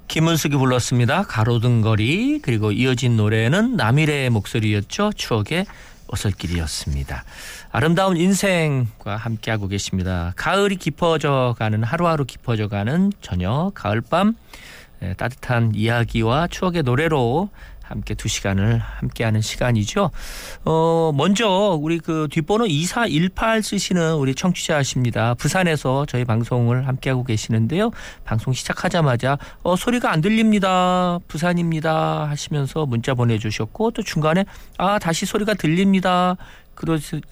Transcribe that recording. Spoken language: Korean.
김은숙이 불렀습니다. 가로등 거리. 그리고 이어진 노래는 남일의 목소리였죠. 추억의 오솔길이었습니다. 아름다운 인생과 함께하고 계십니다. 가을이 깊어져가는 하루하루 깊어져가는 저녁 가을밤 따뜻한 이야기와 추억의 노래로 함께 2시간을 함께하는 시간이죠. 먼저 우리 그 뒷번호 2418 쓰시는 우리 청취자십니다. 부산에서 저희 방송을 함께하고 계시는데요. 방송 시작하자마자 소리가 안 들립니다. 부산입니다 하시면서 문자 보내주셨고 또 중간에 다시 소리가 들립니다.